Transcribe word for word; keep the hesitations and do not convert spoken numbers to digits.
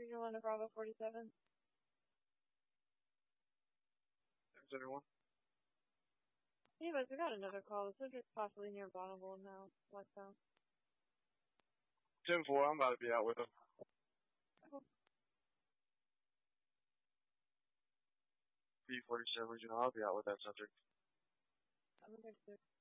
Regional one to Bravo forty-seven. There's everyone. Hey, but we got another call. The subject's possibly near Bonneville now. What's up? ten four, I'm about to be out with him. Oh. B forty-seven Regional, I'll be out with that subject. I'm gonna